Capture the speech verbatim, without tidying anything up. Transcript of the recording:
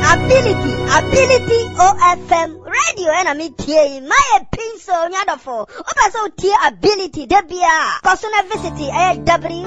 ability, ability O F M radio and a media. My pin so nyadofo. Opa so tia ability debia. Kosuna visit eh W